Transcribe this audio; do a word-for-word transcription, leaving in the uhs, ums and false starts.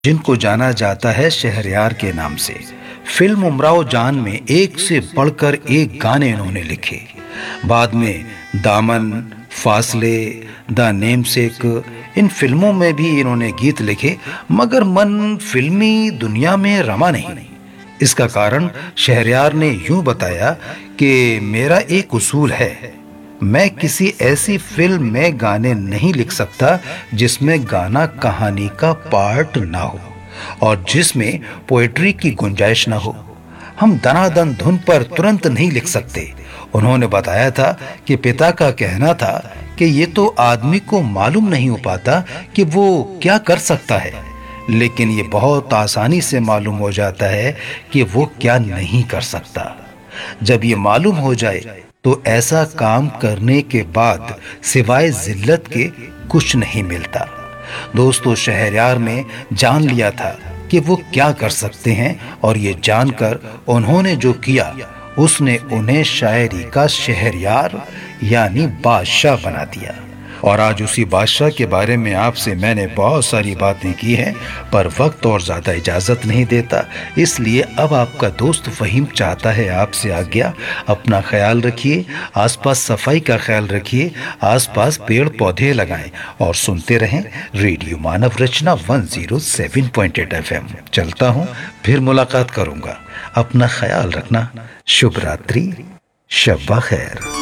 जिनको जाना जाता है शहरयार के नाम से। फिल्म उमराव जान में एक से बढ़कर एक गाने इन्होंने लिखे। बाद में दामन, फासले, द नेमसेक, इन फिल्मों में भी इन्होंने गीत लिखे, मगर मन फिल्मी दुनिया में रमा नहीं। इसका कारण शहरयार ने यूं बताया कि मेरा एक उसूल है, मैं किसी ऐसी फिल्म में गाने नहीं लिख सकता जिसमें गाना कहानी का पार्ट ना हो और जिसमें पोएट्री की गुंजाइश ना हो। हम दनादन धुन पर तुरंत नहीं लिख सकते। उन्होंने बताया था कि पिता का कहना था कि ये तो आदमी को मालूम नहीं हो पाता कि वो क्या कर सकता है, लेकिन ये बहुत आसानी से मालूम हो जाता है कि वो क्या नहीं कर सकता। जब ये मालूम हो जाए तो ऐसा काम करने के बाद सिवाय जिल्लत के कुछ नहीं मिलता। दोस्तों, शहरयार ने जान लिया था कि वो क्या कर सकते हैं और ये जानकर उन्होंने जो किया उसने उन्हें शायरी का शहरयार यानी बादशाह बना दिया। और आज उसी बादशाह के बारे में आपसे मैंने बहुत सारी बातें की हैं, पर वक्त और ज़्यादा इजाज़त नहीं देता, इसलिए अब आपका दोस्त फ़हीम चाहता है आपसे आज्ञा। अपना ख्याल रखिए, आसपास सफाई का ख्याल रखिए, आसपास पेड़ पौधे लगाएं और सुनते रहें रेडियो मानव रचना one zero seven point eight F M. चलता हूँ, फिर मुलाकात करूँगा। अपना ख्याल रखना। शुभ रात्रि, शब खैर।